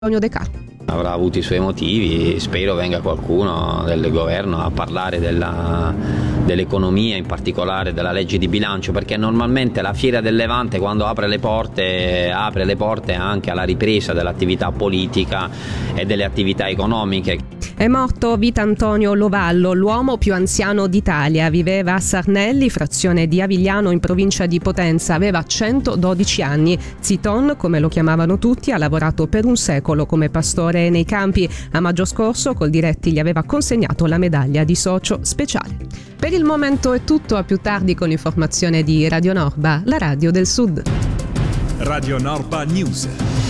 Antonio De Carlo. Avrà avuto i suoi motivi, spero venga qualcuno del governo a parlare dell'economia, in particolare della legge di bilancio, perché normalmente la Fiera del Levante, quando apre le porte anche alla ripresa dell'attività politica e delle attività economiche. È morto Vitantonio Lovallo, l'uomo più anziano d'Italia. Viveva a Sarnelli, frazione di Avigliano in provincia di Potenza. Aveva 112 anni. Ziton, come lo chiamavano tutti, ha lavorato per un secolo come pastore nei campi. A maggio scorso Coldiretti gli aveva consegnato la medaglia di socio speciale. Per il momento è tutto, a più tardi con l'informazione di Radio Norba, la radio del Sud. Radio Norba News.